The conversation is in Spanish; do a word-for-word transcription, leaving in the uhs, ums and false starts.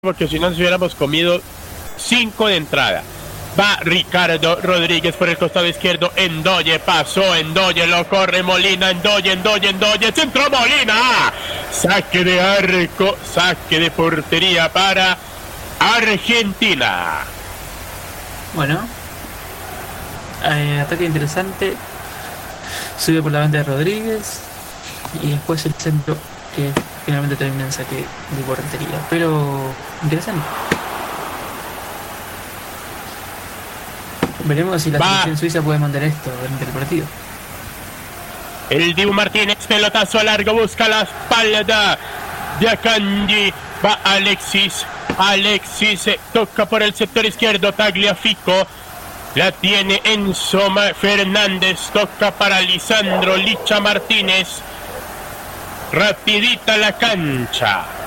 porque si no nos hubiéramos comido cinco de entrada. Va Ricardo Rodríguez por el costado izquierdo. Endoye pasó, Endoye lo corre Molina, Endoye, Endoye, Endoye, centro Molina. Saque de arco, saque de portería para Argentina. Bueno, eh, ataque interesante. Sube por la banda de Rodríguez y después el centro que finalmente termina en saque de portería. Pero interesante. Veremos si la Va. selección suiza puede mandar esto durante el partido. El Dibu Martínez, pelotazo largo, busca la espalda de Akanji. Va Alexis. Alexis eh, toca por el sector izquierdo. Tagliafico. La tiene Enzo Fernández. Toca para Lisandro Licha Martínez. Rapidita la cancha.